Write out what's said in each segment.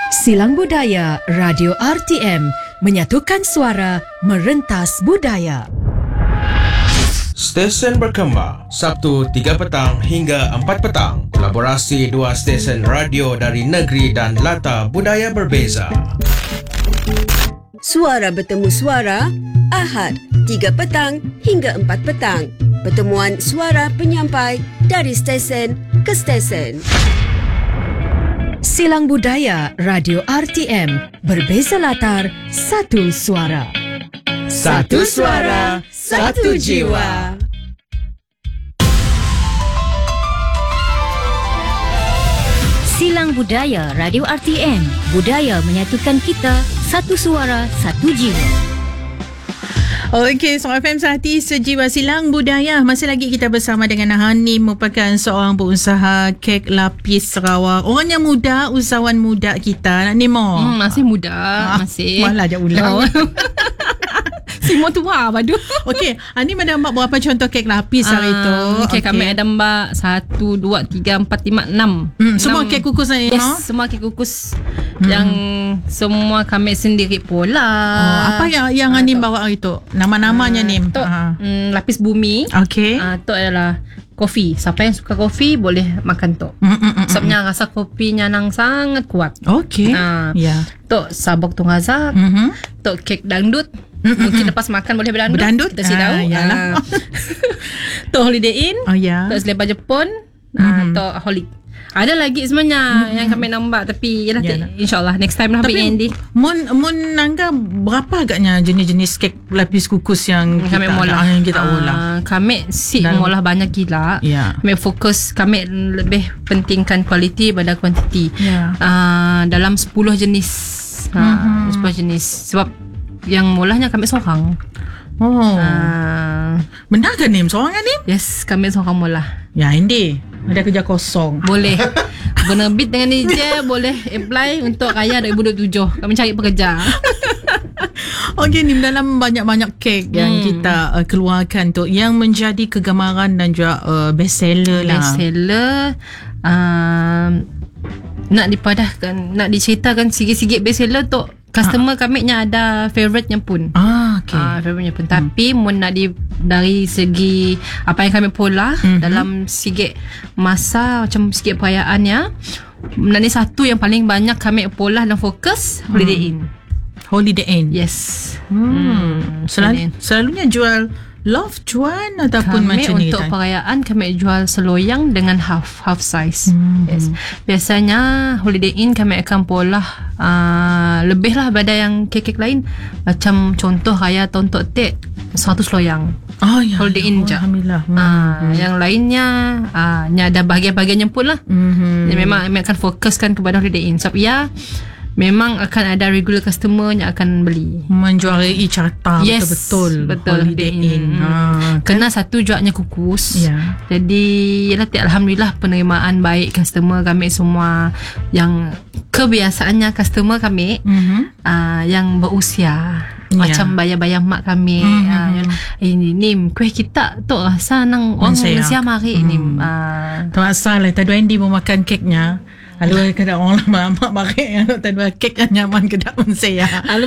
Silang Budaya Radio RTM menyatukan suara merentas budaya. Stesen berkembang Sabtu 3 petang hingga 4 petang. Kolaborasi dua stesen radio dari negeri dan latar budaya berbeza. Suara bertemu suara Ahad 3 petang hingga 4 petang. Pertemuan suara penyampai dari stesen ke stesen. Silang Budaya Radio RTM, berbeza latar, satu suara. Satu suara, satu jiwa. Silang Budaya Radio RTM. Budaya menyatukan kita, satu suara, satu jiwa. Okey, Suara FM Sehati Sejiwa Silang Budaya. Masih lagi kita bersama dengan Hanim, merupakan seorang pengusaha kek lapis Sarawak. Orangnya muda, usahawan muda kita. Nemo. Masih muda, masih. Malah je ulang. Semua tua padu. Okey, Hanim ada mbak berapa contoh kek lapis hari tu? Okey, kami ada mbak 1, 2, 3, 4, 5, 6. Semua kek kukus ni? Yes, semua kek kukus. Yang semua kami sendiri pula. Apa yang Hanim bawa hari tu? Nama-namanya Nim. Tok, lapis bumi. Okey. Tok adalah kopi. Siapa yang suka kopi boleh makan tok. Sebabnya rasa kopinya nang sangat kuat. Okey. Ya. Tok sabok tu razak. Tok kek dangdut. Mungkin lepas makan boleh berdandut. Kita tahu. Tok Holiday Inn. Oh ya. Tok Seleba Jepun. Tok Holic. Ada lagi sebenarnya yang kami nampak, tapi insyaAllah next time lah. Tapi Mun Nangga berapa agaknya jenis-jenis kek lapis kukus yang kami kita olah? Kami mengolah banyak gila. Kami fokus, kami lebih pentingkan kualiti pada kuantiti. Dalam 10 jenis. 10 jenis. Sebab yang mulanya kami seorang. Benar ke Nim? Seorang kan Nim? Yes, kami seorang mula. Ya, Indi ada kerja kosong. Boleh. Berbit dengan DJ, boleh apply untuk Raya 2027. Kami cari pekerja. Okey Nim, dalam banyak-banyak kek yang kita keluarkan tu, yang menjadi kegemaran dan juga bestseller lah. Bestseller. Nak dipadahkan, nak diceritakan sikit-sikit bestseller tu. Customer kami nya ada favourite-nya pun. Favourite-nya pun. Tapi mun nak dari segi apa yang kami pola dalam sikit masa, macam sikit perayaannya, ni satu yang paling banyak kami pola dan fokus, Holiday Inn. Holiday Inn. Yes. Selalunya jual Love Juan ataupun kami macam ni? Untuk perayaan kami jual seloyang dengan half size. Yes. Biasanya Holiday Inn kami akan pola lebih lah pada yang kek-kek lain. Macam contoh Raya Tontok Tek 100 loyang. Holiday Inn je. Alhamdulillah. Yang lainnya ada bahagian-bahagiannya pun lah. Memang kami akan fokuskan kepada Holiday Inn. Sebab memang akan ada regular customer yang akan beli. Menjuarai carta. Yes, betul. Holiday Inn. Kena satu jualnya kukus. Jadi alhamdulillah penerimaan baik customer kami semua. Yang kebiasaannya customer kami yang berusia. Macam bayar-bayar mak kami. Ini Nim, kuih kita tu rasa nang orang Malaysia mari Nim. Tak masalah. Tadi Andy mau makan keknya. Lalu kadang orang lama mamak yang tadi kek yang nyaman kedap saya.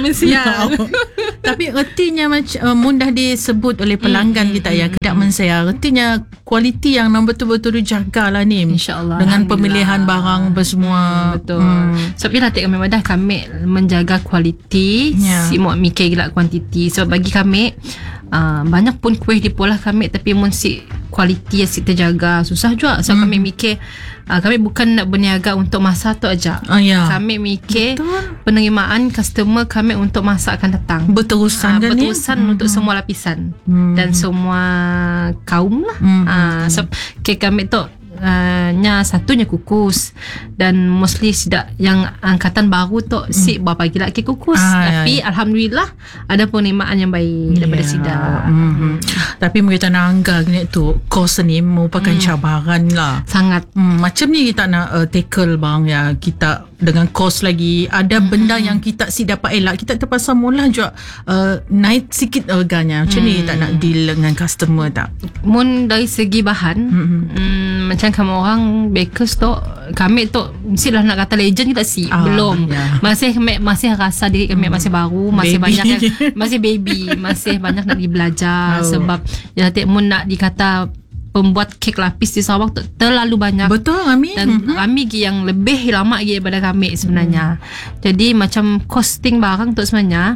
Tapi ertinya macam mudah disebut oleh pelanggan kita ya, kedap saya. Ertinya kualiti yang betul-betul dijagalah ni. InsyaAllah. Dengan pemilihan barang bersemua. Betul. Sebab kami madah kami menjaga kualiti, si mau mikir gila kuantiti. Sebab bagi kami banyak pun kuih di pola kami, tapi si kualiti yang terjaga susah juga. Sebab kami mikir kami bukan nak berniaga untuk masa tu aja. Kami mikir penerimaan customer kami untuk masa akan datang. Berterusan untuk semua lapisan dan semua kaum lah. Sebab kami tu satunya kukus, dan mostly sidak yang angkatan baru tu berapa gila kek kukus. Tapi alhamdulillah ada penerimaan yang baik daripada sidak. Tapi mereka nangga tu kos ni merupakan cabaran lah. Sangat. Macam ni kita nak tackle bang ya, kita dengan kos lagi. Ada benda yang kita si dapat elak, kita terpaksa mula juga naik sikit harganya. Macam ni tak nak deal dengan customer tak? Mun dari segi bahan, macam kamu orang bakers tu, kami tu mestilah nak kata legend kita si belum. Masih rasa diri kami masih baru, masih baby. banyak masih baby, masih banyak nak belajar sebab nanti mun nak dikata pembuat kek lapis di Sarawak tu terlalu banyak. Betul, Ami. Dan kami yang lebih lama lagi daripada kami sebenarnya. Jadi macam costing barang tu sebenarnya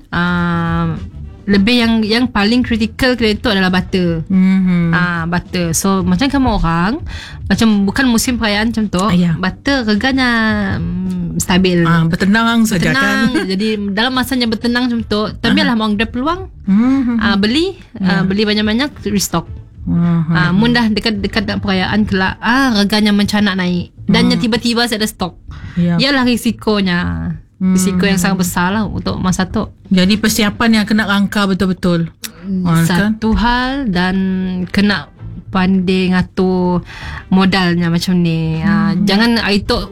lebih yang paling kritikal kita tu adalah butter. Butter. So macam kamu orang, macam bukan musim perayaan macam tu, butter harganya stabil. Bertenang saja kan. Jadi dalam masanya bertenang macam tu, tabilah mau ada peluang beli banyak-banyak restock. Mun dah dekat nak perayaan kelak harganya mencanak naik dan tiba-tiba saya ada stok. Ialah risikonya. Risiko yang sangat besar lah untuk masa tu. Jadi persiapan yang kena rangka betul-betul. Satu hal, dan kena pandai ngatur modalnya macam ni. Jangan hari tu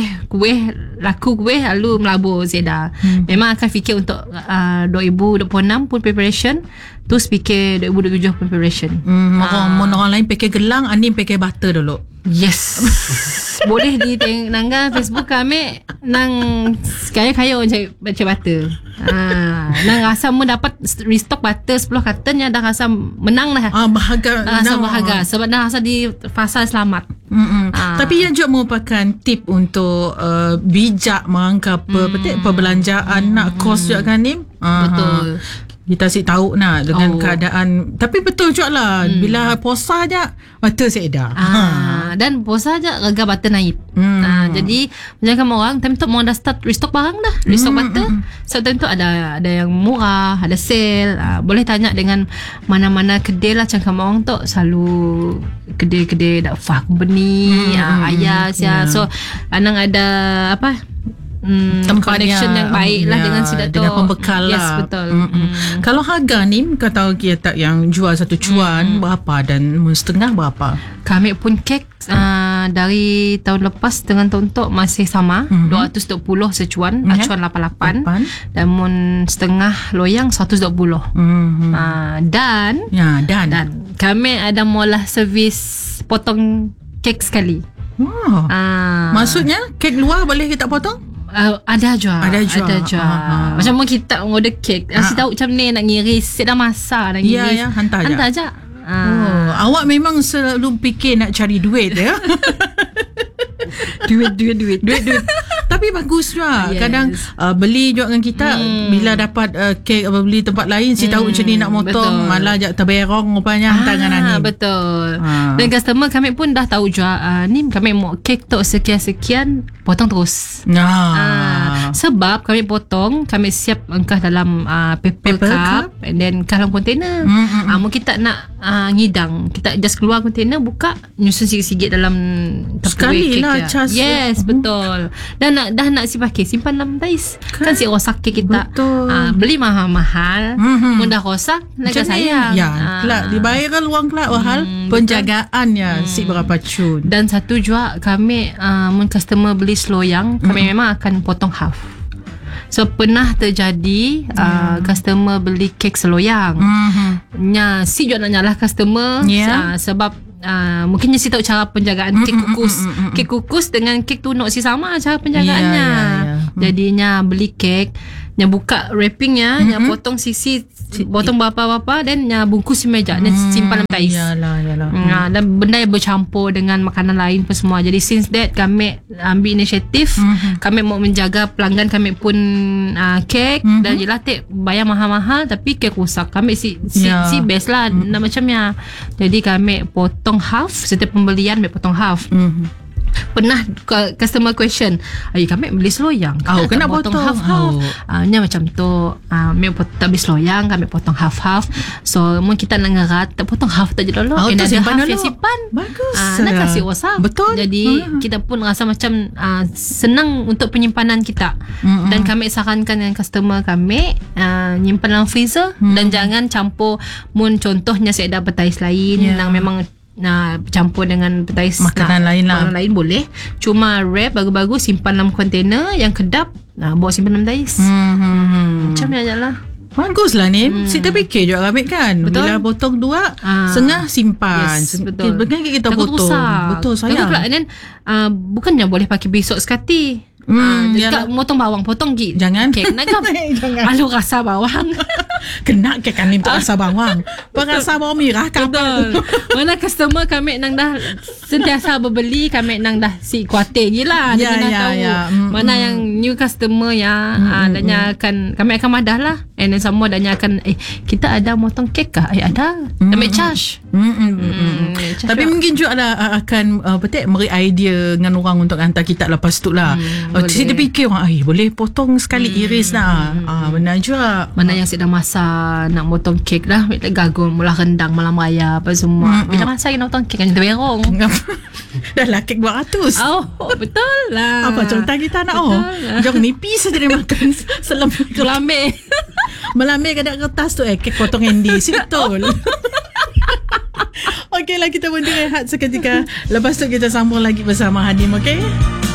laku kuih lalu melabur Zeda. Memang akan fikir untuk 2026 pun preparation, terus fikir 2027 pun preparation. Orang lain pakai gelang, Anim pakai butter dulu. Yes. Boleh di nangga Facebook kami nang kaya-kaya baca butter. Nang rasa mu dapat restock butter 10 carton dah rasa menang dah. Bahagia sebab dah rasa di fasa selamat. Tapi yang juga merupakan tip untuk bijak merangka perbelanjaan nak kos juga kan Nim. Betul. Kita asyik tahu nak dengan keadaan. Tapi betul juga lah, bila puasa je butter saya dah. Dan puasa je harga butter naik. Jadi macam kamu orang time tu mau dah start restock barang dah, restock butter. So time tu ada yang murah, ada sale. Boleh tanya dengan mana-mana kedai lah. Macam kamu orang tu selalu kedai-kedai Dakfah Company, Ayas ya. So anang ada apa, connection yang baik lah dengan sidak tu, dengan pembekal lah. Yes, betul. Kalau harga ni kata kita yang jual satu cuan berapa dan setengah berapa? Kami pun kek dari tahun lepas dengan tahun tu masih sama, 220 secuan, acuan 88 dan mun setengah loyang 120. Dan kami ada mula servis potong kek sekali. Maksudnya kek luar boleh kita potong? Ada jual. Macam mau kita order kek, asyik tahu macam ni nak ngiris, dah masak nak ngiris. Hantar je. Awak memang selalu fikir nak cari duit ya. duit. Tapi bagus juga. Kadang beli juga dengan kita, bila dapat kek beli tempat lain, si tahu macam ni nak motong, malah jak terberong rupanya hantar dengan Anim. Betul. Dan customer kami pun dah tahu juga, ni kami mau kek tu sekian-sekian, potong terus. Sebab kami potong, kami siap angkah dalam paper cup and then dalam kontainer. Mau kita nak ngidang, kita just keluar kontainer, buka, nyusun sikit-sikit dalam sekali lah cas. Yes, betul. Dan dah nak si pakai, simpan dalam tais. Kan si rosak kek kita. Beli mahal-mahal, mudah rosak, nak sayang. Kelak dibayar luang kelak mahal. Penjagaannya si berapa cun. Dan satu juga kami mun customer beli seloyang, kami memang akan potong half. So pernah terjadi customer beli kek seloyang. Si juga nak nyalah customer sebab mungkin si tahu cara penjagaan kek kukus. Kek kukus dengan kek tunuk si sama cara penjagaannya. Jadinya beli kek, nya buka wrappingnya, nya potong sisi, potong berapa-berapa dan nya bungkus di meja dan simpan dalam tais. Dan benda yang bercampur dengan makanan lain pun semua. Jadi since that kami ambil inisiatif, kami mau menjaga pelanggan kami pun kek dan jelas bayar mahal-mahal tapi kek rusak. Kami si best lah macamnya. Jadi kami potong half, setiap pembelian kami potong half. Pernah customer question, kami beli seloyang, kena potong half-half. Nya macam tu, kami tak beli seloyang, kami potong half-half. So mungkin kita nak ngerat, tak potong half tak je dulu, simpan dulu. Simpan. Bagus. Nak kasih WhatsApp. Betul. Jadi kita pun rasa macam senang untuk penyimpanan kita. Dan kami sarankan dengan customer kami nyimpan dalam freezer dan jangan campur. Mun contohnya saya ada petais lain yang memang campur dengan petais Makanan lain lah. Makanan lain boleh. Cuma wrap bagus-bagus, simpan dalam kontainer. Yang kedap bawa simpan dalam petais. Macam ni ajalah. Baguslah ni. Kita fikir juga ambil kan. Betul. Bila potong 2, setengah simpan. Yes, betul. Betul kita Takut potong. rosak. Betul, sayang. Takut pula. Dan bukannya boleh pakai besok sekati. yalah. Potong bawang, potong gig. Jangan. Kek nagam. Jangan. Malu rasa bawang. Kena ke kan ni rasa bawang. Perasa bawang merah Betul. Mana customer kami nang dah sentiasa berbeli, kami nang dah si kuatir gila. Ya, Dia dah ya, tahu ya. mana yang new customer ya. Adanya akan kami akan madah lah. And then semua adanya akan kita ada motong kek kah? Ada. Ambil charge. Tapi mungkin juga lah akan beri idea dengan orang untuk hantar kita lepas tu lah. Kita fikir orang boleh potong sekali iris lah. Benar juga. Mana yang sedang masak nak motong kek dah, gagun mula rendang malam raya apa semua. Bila masa nak motong kek kan terberong. Dah lah kek 200. Oh, betul lah. Apa contoh kita nak Betul. jom nipis saja dia makan Melambe. melambai kadang kertas tu kek potong Andy. Betul. Okeylah, kita pun rehat seketika. Lepas tu kita sambung lagi bersama Hanim, okey?